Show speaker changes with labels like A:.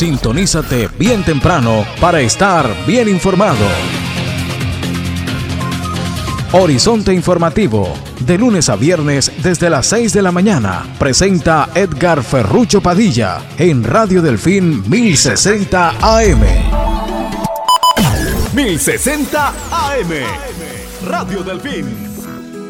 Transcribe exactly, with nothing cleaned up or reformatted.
A: Sintonízate bien temprano para estar bien informado. Horizonte Informativo, de lunes a viernes desde las seis de la mañana, presenta Edgar Ferrucho Padilla en Radio Delfín mil sesenta A M.
B: mil sesenta A M, Radio Delfín.